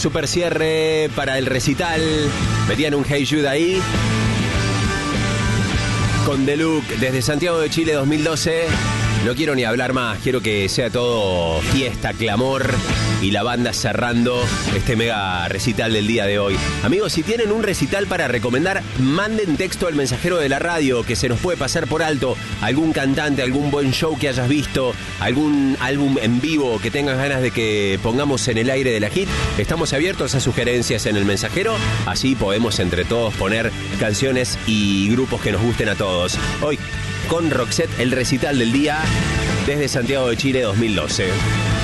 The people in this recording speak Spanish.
super cierre para el recital. Metían un Hey Jude ahí. Con The Look desde Santiago de Chile 2012. No quiero ni hablar más, quiero que sea todo fiesta, clamor y la banda cerrando este mega recital del día de hoy. Amigos, si tienen un recital para recomendar, manden texto al mensajero de la radio, que se nos puede pasar por alto algún cantante, algún buen show que hayas visto, algún álbum en vivo que tengas ganas de que pongamos en el aire de la hit. Estamos abiertos a sugerencias en el mensajero, así podemos entre todos poner canciones y grupos que nos gusten a todos. Hoy, con Roxette, el recital del día desde Santiago de Chile 2012.